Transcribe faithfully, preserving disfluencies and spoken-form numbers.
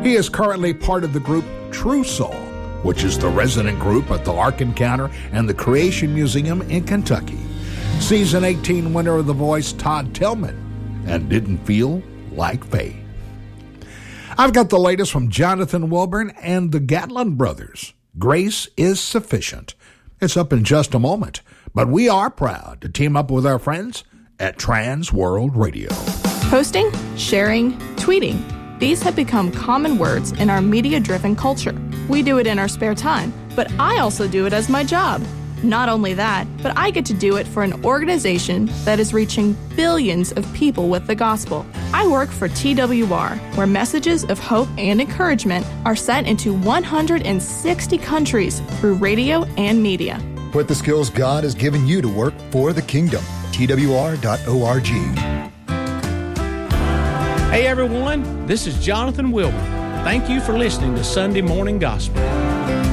He is currently part of the group True Soul, which is the resident group at the Ark Encounter and the Creation Museum in Kentucky. Season eighteen winner of The Voice, Todd Tillman, and Didn't Feel Like Faith. I've got the latest from Jonathan Wilburn and the Gatlin Brothers. Grace is Sufficient. It's up in just a moment, but we are proud to team up with our friends at Trans World Radio. Posting, sharing, tweeting. These have become common words in our media-driven culture. We do it in our spare time, but I also do it as my job. Not only that, but I get to do it for an organization that is reaching billions of people with the gospel. I work for T W R, where messages of hope and encouragement are sent into one hundred sixty countries through radio and media. Put the skills God has given you to work for the kingdom. T W R dot org. Hey everyone, this is Jonathan Wilburn. Thank you for listening to Sunday Morning Gospel.